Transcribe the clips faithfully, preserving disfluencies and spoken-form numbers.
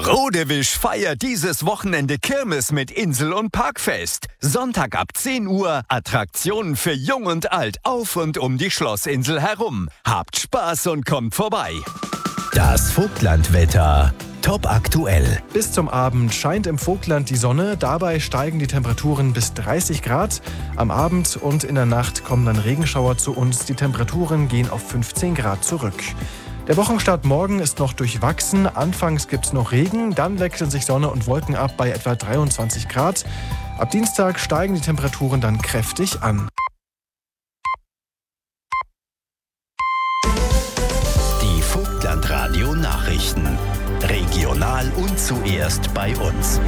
Rodewisch feiert dieses Wochenende Kirmes mit Insel- und Parkfest. Sonntag ab zehn Uhr Attraktionen für Jung und Alt auf und um die Schlossinsel herum. Habt Spaß und kommt vorbei. Das Vogtlandwetter. Top aktuell. Bis zum Abend scheint im Vogtland die Sonne. Dabei steigen die Temperaturen bis dreißig Grad. Am Abend und in der Nacht kommen dann Regenschauer zu uns. Die Temperaturen gehen auf fünfzehn Grad zurück. Der Wochenstart morgen ist noch durchwachsen. Anfangs gibt es noch Regen, dann wechseln sich Sonne und Wolken ab bei etwa dreiundzwanzig Grad. Ab Dienstag steigen die Temperaturen dann kräftig an. Die Vogtlandradio Nachrichten. Regional und zuerst bei uns.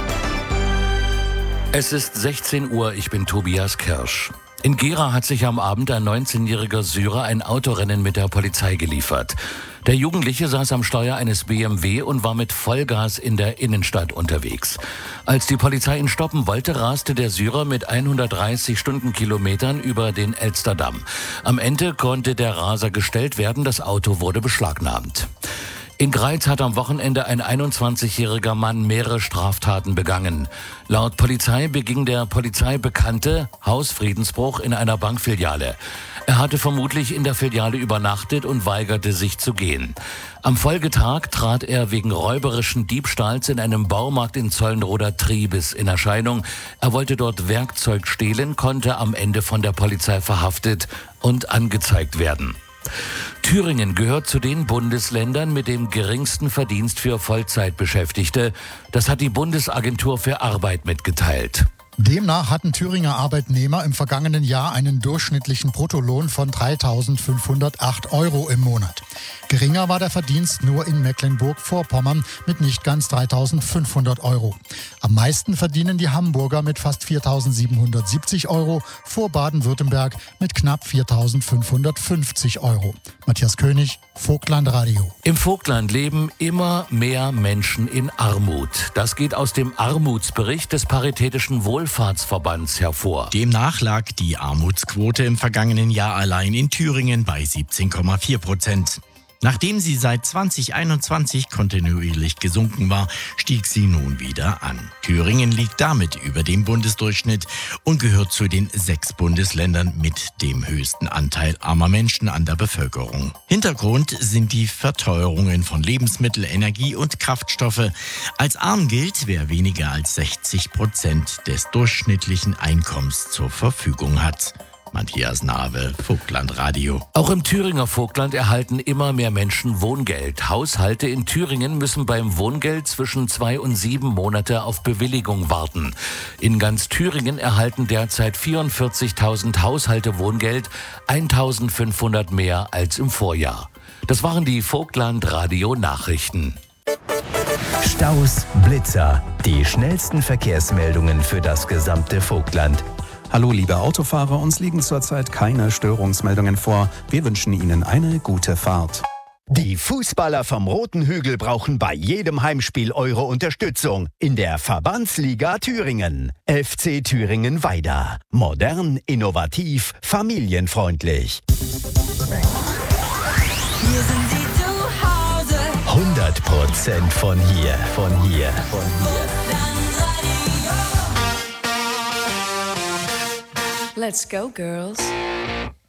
Es ist sechzehn Uhr, ich bin Tobias Kirsch. In Gera hat sich am Abend ein neunzehnjähriger Syrer ein Autorennen mit der Polizei geliefert. Der Jugendliche saß am Steuer eines B M W und war mit Vollgas in der Innenstadt unterwegs. Als die Polizei ihn stoppen wollte, raste der Syrer mit hundertdreißig Stundenkilometern über den Elsterdamm. Am Ende konnte der Raser gestellt werden, das Auto wurde beschlagnahmt. In Greiz hat am Wochenende ein einundzwanzigjähriger Mann mehrere Straftaten begangen. Laut Polizei beging der Polizeibekannte Hausfriedensbruch in einer Bankfiliale. Er hatte vermutlich in der Filiale übernachtet und weigerte sich zu gehen. Am Folgetag trat er wegen räuberischen Diebstahls in einem Baumarkt in Zollenroda-Triebes in Erscheinung. Er wollte dort Werkzeug stehlen, konnte am Ende von der Polizei verhaftet und angezeigt werden. Thüringen gehört zu den Bundesländern mit dem geringsten Verdienst für Vollzeitbeschäftigte. Das hat die Bundesagentur für Arbeit mitgeteilt. Demnach hatten Thüringer Arbeitnehmer im vergangenen Jahr einen durchschnittlichen Bruttolohn von dreitausendfünfhundertacht Euro im Monat. Geringer war der Verdienst nur in Mecklenburg-Vorpommern mit nicht ganz dreitausendfünfhundert Euro. Am meisten verdienen die Hamburger mit fast viertausendsiebenhundertsiebzig Euro, vor Baden-Württemberg mit knapp viertausendfünfhundertfünfzig Euro. Matthias König, Vogtlandradio. Im Vogtland leben immer mehr Menschen in Armut. Das geht aus dem Armutsbericht des Paritätischen Wohlfahrtsverbands hervor. Demnach lag die Armutsquote im vergangenen Jahr allein in Thüringen bei siebzehn Komma vier Prozent. Nachdem sie seit zweitausendeinundzwanzig kontinuierlich gesunken war, stieg sie nun wieder an. Thüringen liegt damit über dem Bundesdurchschnitt und gehört zu den sechs Bundesländern mit dem höchsten Anteil armer Menschen an der Bevölkerung. Hintergrund sind die Verteuerungen von Lebensmittel, Energie und Kraftstoffe. Als arm gilt, wer weniger als sechzig Prozent des durchschnittlichen Einkommens zur Verfügung hat. Matthias Nawe, Vogtlandradio. Auch im Thüringer Vogtland erhalten immer mehr Menschen Wohngeld. Haushalte in Thüringen müssen beim Wohngeld zwischen zwei und sieben Monate auf Bewilligung warten. In ganz Thüringen erhalten derzeit vierundvierzigtausend Haushalte Wohngeld, eintausendfünfhundert mehr als im Vorjahr. Das waren die Vogtlandradio Nachrichten. Staus, Blitzer, die schnellsten Verkehrsmeldungen für das gesamte Vogtland. Hallo liebe Autofahrer, uns liegen zurzeit keine Störungsmeldungen vor. Wir wünschen Ihnen eine gute Fahrt. Die Fußballer vom Roten Hügel brauchen bei jedem Heimspiel eure Unterstützung in der Verbandsliga Thüringen. F C Thüringen Weida. Modern, innovativ, familienfreundlich. Hier sind Sie zu Hause. hundert Prozent von hier, von hier, von hier. Let's go, girls.